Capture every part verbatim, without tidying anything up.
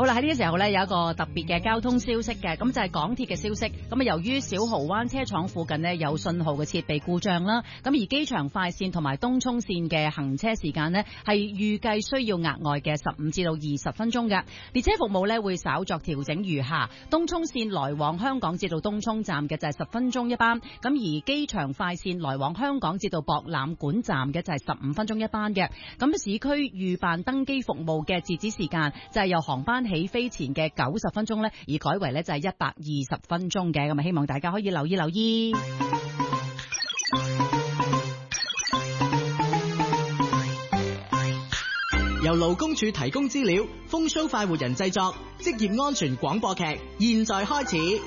好啦，喺呢個時候咧有一個特別嘅交通消息嘅，咁就係港鐵嘅消息。咁啊，由於小蠔灣車廠附近呢有信號嘅設備故障啦，咁而機場快線同埋東涌線嘅行車時間呢係預計需要額外嘅十五至到二十分鐘嘅。列車服務呢會稍作調整如下：東涌線來往香港至到東涌站嘅就係十分鐘一班，咁而機場快線來往香港至到博覽館站嘅就係十五分鐘一班嘅。咁市區預辦登機服務嘅截止時間就係由航班起飛前嘅九十分鐘咧，而改為咧就係一百二十分鐘嘅。咁啊，希望大家可以留意留意。 由勞工處提供資料，風騷快活人製作職業安全廣播劇，現在開始。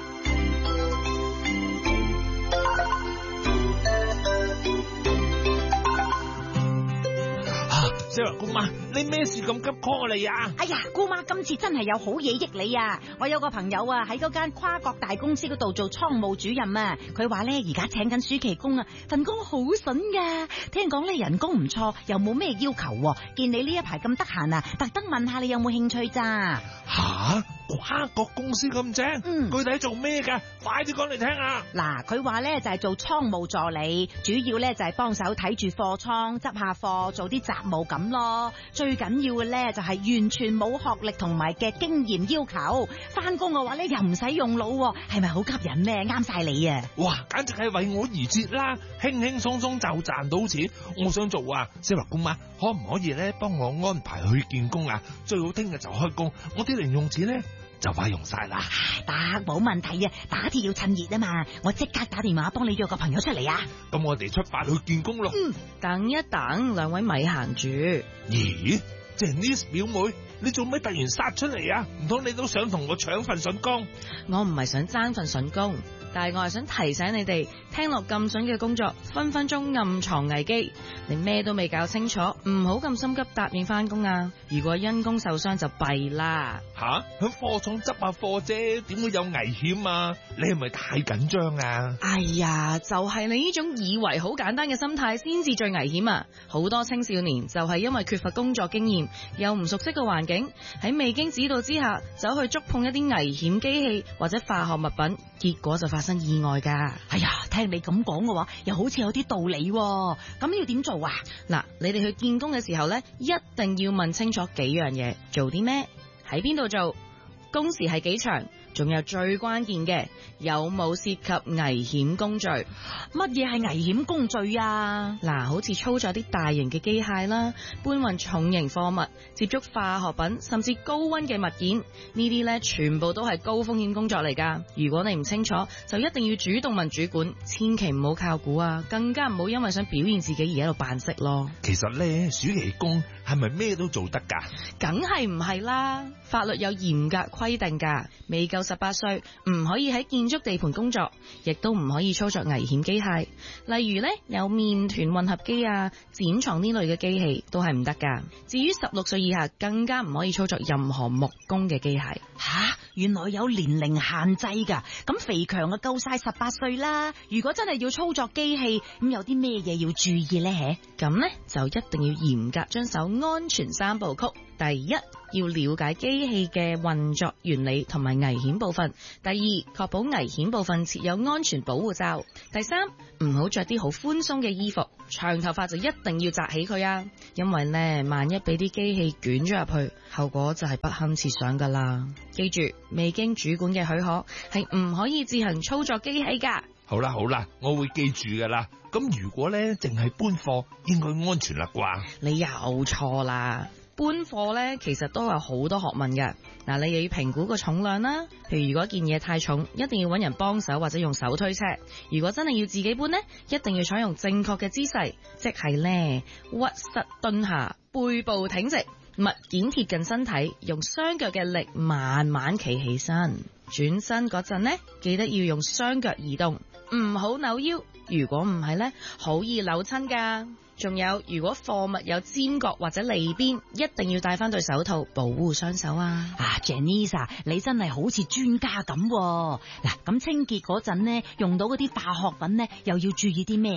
小蘭姑媽，你咩事咁急 call 我嚟啊？ 哎呀，姑媽今次真係有好嘢益你啊！我有個朋友啊喺嗰間跨國大公司嗰度做倉務主任啊，佢話咧而家請緊暑期工啊，份工好筍噶，聽講咧人工唔錯，又冇咩要求，見你呢一排咁得閒啊，特登問下你有冇興趣咋？ 吓，跨國公司咁正， 嗯， 具體做咩噶？快啲講嚟聽啊！ 嗱，佢話咧就係做倉務助理，主要咧就係幫手睇住貨倉，執下貨，做啲雜務咁咯。最緊要嘅咧就係完全冇學歷同埋嘅經驗要求，翻工嘅話咧又唔使用腦，係咪好吸引咧？啱晒你啊！ 哇，簡直係為我而設啦，輕輕鬆鬆就賺到錢，我想做啊！小蘭姑媽，可唔可以咧幫我安排去見工啊？最好聽日就開工，我啲零用錢咧就快用晒啦。 得，冇問題啊！打鐵要趁熱啊嘛，我即刻打電話幫你約個朋友出嚟啊！ 咁我哋出發去見工咯。 嗯，等一等，兩位咪行住。 咦，Janice表妹，你做咩突然殺出嚟啊？唔通你都想同我搶份筍工？ 我唔係想爭份筍工，但係我係想提醒你哋，聽落咁筍嘅工作，分分鐘暗藏危機。你咩都未搞清楚，唔好咁心急答應翻工啊！如果因公受傷就弊啦。 吓，喺貨倉執下貨啫，點會有危險啊？你係咪太緊張啊？ 哎呀，就係你呢種以為好簡單嘅心態先至最危險啊！好多青少年就係因為缺乏工作經驗，又唔熟悉嘅環境，喺未經指導之下，走去觸碰一啲危險機器或者化學物品，結果就發生意外噶。 哎呀，聽你咁講嘅話，又好似有啲道理喎。咁要點做啊？ 嗱，你哋去見工嘅時候呢，一定要問清楚幾樣嘢，做啲咩，喺邊度做，工時係幾長，仲有最關鍵嘅，有冇涉及危險工序？乜嘢係危險工序啊？ 嗱，好似操作啲大型嘅機械啦，搬運重型貨物，接觸化學品，甚至高溫嘅物件，呢啲呢全部都係高風險工作嚟噶。如果你唔清楚，就一定要主動問主管，千祈唔好靠估啊，更加唔好因為想表現自己而喺度扮識咯。 其實呢，暑期工係咪咩都做得噶？ 梗係唔係啦，法律有嚴格規定噶，未夠十八歲唔可以喺建築地盤工作，亦都唔可以操作危險機械，例如呢，有麵團混合機啊、剪床呢類嘅機器都係唔得噶。至於十六歲以下，更加唔可以操作任何木工嘅機械。 吓，原來有年齡限制噶，咁肥強啊夠晒十八歲啦。如果真係要操作機器，咁有啲咩嘢要注意呢？ 咁呢，就一定要嚴格遵守安全三部曲。第一，要了解機器嘅運作原理同埋危險部分；第二，確保危險部分設有安全保護罩；第三，唔好着啲好寬鬆嘅衣服，長頭髮就一定要紮起佢啊！因為呢，萬一俾啲機器捲咗入去，後果就係不堪設想噶啦。記住，未經主管嘅許可，係唔可以自行操作機器噶。 好啦好啦，我會記住噶啦。咁如果呢，淨係搬貨，應該安全啦啩？ 你又錯啦。搬貨咧，其實都有好多學問嘅。嗱，你又要評估個重量啦。譬如如果件嘢太重，一定要揾人幫手或者用手推車。如果真係要自己搬呢，一定要採用正確嘅姿勢，即係呢，屈膝蹲下，背部挺直，物件貼近身體，用雙腳嘅力慢慢企起身。轉身嗰陣呢，記得要用雙腳移動，唔好扭腰。如果唔係呢，好易扭親噶。仲有，如果貨物有尖角或者利邊，一定要戴翻對手套保護雙手啊！ 啊 ，Janice， 你真係好似專家咁。嗱，咁清潔嗰陣呢，用到嗰啲化學品呢，又要注意啲咩噶？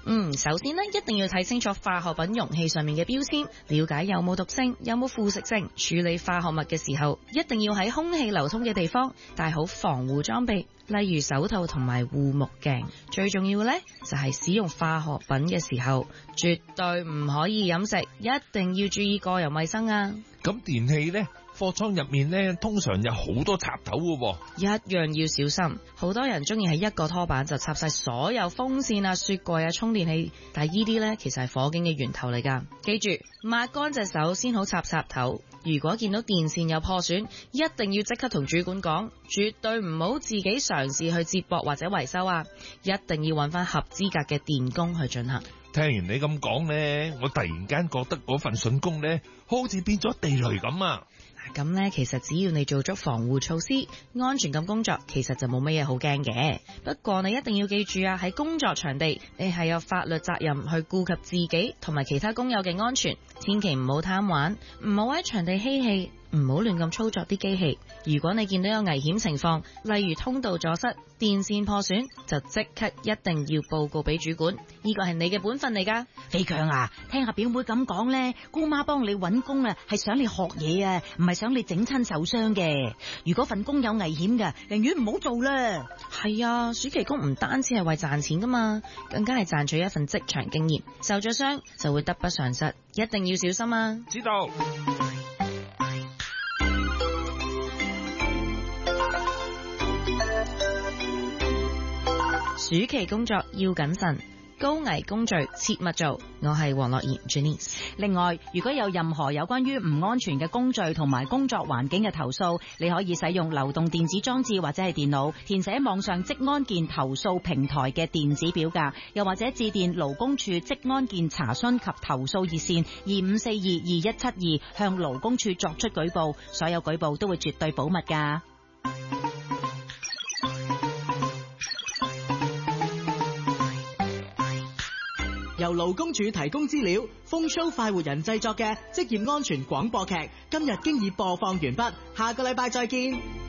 嗯，首先呢，一定要睇清楚化學品容器上面嘅標籤，了解有冇毒性，有冇腐蝕性。處理化學物嘅時候，一定要喺空氣流通嘅地方帶好防護裝備，例如手套同埋護目鏡。最重要呢，就係使用化學品嘅時候，絕對唔可以飲食，一定要注意個人衛生啊！ 咁電器呢？貨倉入面呢，通常有好多插頭嘅， 一樣要小心。好多人中意喺一個拖板就插晒所有風扇啊、雪櫃啊、充電器，但係呢啲呢，其實係火警嘅源頭嚟噶。記住，抹乾隻手先好插插頭。如果見到電線有破損，一定要即刻同主管講，絕對唔好自己嘗試去接駁或者維修啊！一定要揾翻合資格嘅電工去進行。 聽完你咁講呢，我突然間覺得嗰份筍工呢，好似變咗地雷咁啊！ 咁呢，其實只要你做足防護措施，安全咁工作，其實就冇乜嘢好驚嘅。不過你一定要記住啊，喺工作場地，你係有法律責任去顧及自己同埋其他工友嘅安全，千祈唔好貪玩，唔好喺場地嬉戲，唔好亂咁操作啲機器。如果你見到有危險情況，例如通道阻塞、電線破損，就即刻一定要報告俾主管，呢個係你嘅本分嚟噶。 飛強啊，聽下表妹咁講呢，姑媽幫你搵工啊，係想你學嘢啊，唔係想你整親受傷嘅。如果份工有危險嘅，寧願唔好做啦。 係啊，暑期工唔單止係為賺錢噶嘛，更加係賺取一份職場經驗。受咗傷就會得不償失，一定要小心啊！ 知道。 暑期工作要謹慎，高危工序切勿做。我係黃樂妍 Janice。 另外，如果有任何有關於唔安全嘅工序同埋工作環境嘅投訴，你可以使用流動電子裝置或者係電腦填寫網上職安健投訴平台嘅電子表格，又或者致電勞工處職安健查詢及投訴熱線二五四二二一七二向勞工處作出舉報，所有舉報都會絕對保密㗎。 由勞工處提供資料，風騷快活人製作嘅職業安全廣播劇，今日經已播放完畢，下個禮拜再見。